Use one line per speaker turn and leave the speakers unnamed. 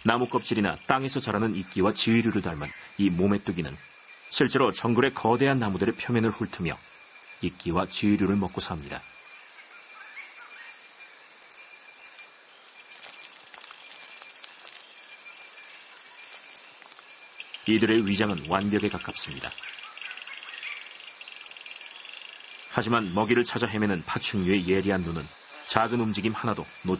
나무 껍질이나 땅에서 자라는 이끼와 지위류를 닮은 이 모메뚜기는 실제로 정글의 거대한 나무들의 표면을 훑으며 이끼와 지위류를 먹고 삽니다. 이들의 위장은 완벽에 가깝습니다. 하지만 먹이를 찾아 헤매는 파충류의 예리한 눈은 작은 움직임 하나도 놓치지